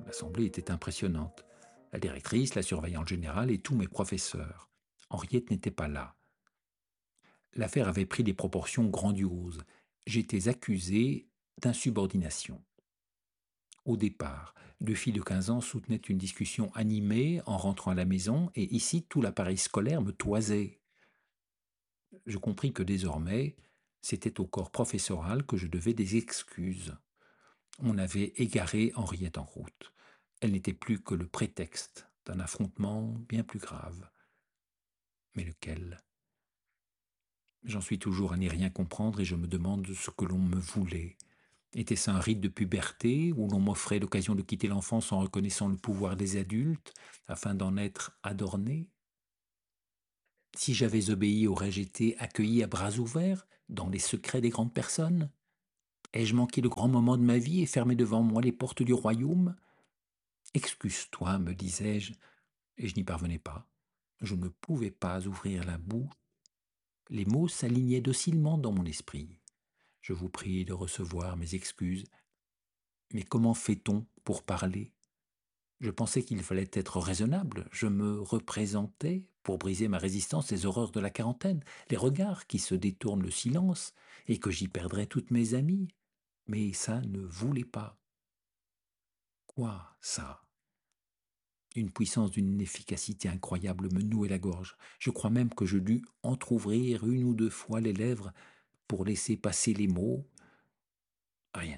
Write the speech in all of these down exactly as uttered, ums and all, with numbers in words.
L'assemblée était impressionnante. La directrice, la surveillante générale et tous mes professeurs. Henriette n'était pas là. L'affaire avait pris des proportions grandioses. J'étais accusé d'insubordination. Au départ, deux filles de quinze ans soutenaient une discussion animée en rentrant à la maison, et ici tout l'appareil scolaire me toisait. Je compris que désormais, c'était au corps professoral que je devais des excuses. On avait égaré Henriette en route. Elle n'était plus que le prétexte d'un affrontement bien plus grave. Mais lequel? J'en suis toujours à n'y rien comprendre et je me demande ce que l'on me voulait. Était-ce un rite de puberté où l'on m'offrait l'occasion de quitter l'enfance en reconnaissant le pouvoir des adultes afin d'en être adorné? Si j'avais obéi, aurais-je été accueilli à bras ouverts dans les secrets des grandes personnes? Ai-je manqué le grand moment de ma vie et fermé devant moi les portes du royaume? Excuse-toi, me disais-je, et je n'y parvenais pas. Je ne pouvais pas ouvrir la bouche. Les mots s'alignaient docilement dans mon esprit. Je vous prie de recevoir mes excuses. Mais comment fait-on pour parler? Je pensais qu'il fallait être raisonnable. Je me représentais, pour briser ma résistance, les horreurs de la quarantaine, les regards qui se détournent, le silence, et que j'y perdrais toutes mes amies. Mais ça ne voulait pas. Quoi, ça? Une puissance d'une efficacité incroyable me nouait la gorge. Je crois même que je dus entr'ouvrir une ou deux fois les lèvres pour laisser passer les mots. Rien.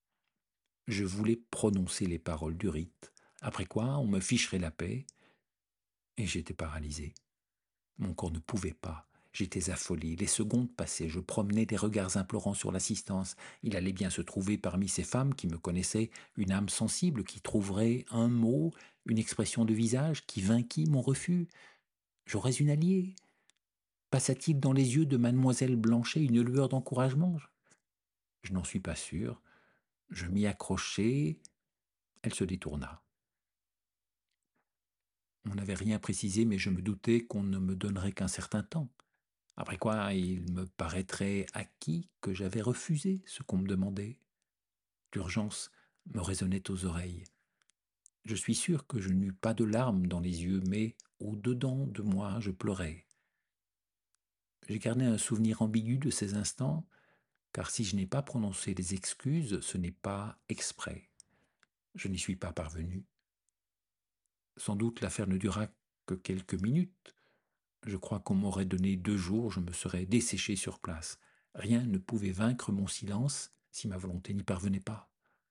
Je voulais prononcer les paroles du rite, après quoi on me ficherait la paix, et j'étais paralysé. Mon corps ne pouvait pas. J'étais affolé. Les secondes passaient. Je promenais des regards implorants sur l'assistance. Il allait bien se trouver parmi ces femmes qui me connaissaient une âme sensible qui trouverait un mot, une expression de visage qui vainquit mon refus. J'aurais une alliée. Passa-t-il dans les yeux de mademoiselle Blanchet une lueur d'encouragement? Je n'en suis pas sûr. Je m'y accrochai. Elle se détourna. On n'avait rien précisé, mais je me doutais qu'on ne me donnerait qu'un certain temps. Après quoi, il me paraîtrait acquis que j'avais refusé ce qu'on me demandait. L'urgence me résonnait aux oreilles. Je suis sûr que je n'eus pas de larmes dans les yeux, mais au-dedans de moi, je pleurais. J'ai gardé un souvenir ambigu de ces instants, car si je n'ai pas prononcé des excuses, ce n'est pas exprès. Je n'y suis pas parvenu. Sans doute l'affaire ne dura que quelques minutes. Je crois qu'on m'aurait donné deux jours, je me serais desséché sur place. Rien ne pouvait vaincre mon silence si ma volonté n'y parvenait pas.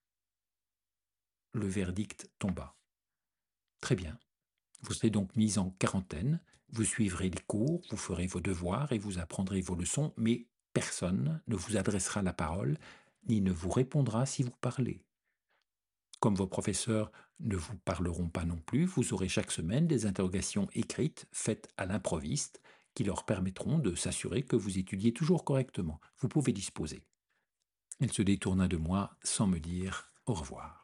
Le verdict tomba. Très bien. Vous serez donc mis en quarantaine, vous suivrez les cours, vous ferez vos devoirs et vous apprendrez vos leçons, mais personne ne vous adressera la parole, ni ne vous répondra si vous parlez. Comme vos professeurs ne vous parleront pas non plus, vous aurez chaque semaine des interrogations écrites faites à l'improviste qui leur permettront de s'assurer que vous étudiez toujours correctement. Vous pouvez disposer. Elle se détourna de moi sans me dire au revoir.